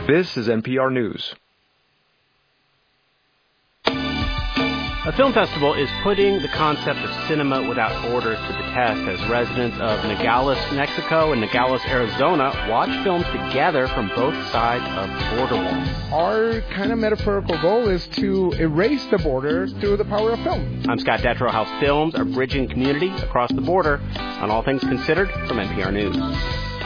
This is NPR News. A film festival is putting the concept of cinema without borders to the test as residents of Nogales, Mexico and Nogales, Arizona watch films together from both sides of the border wall. Our kind of metaphorical goal is to erase the borders through the power of film. I'm Scott Detrow. How films are bridging community across the border on All Things Considered from NPR News.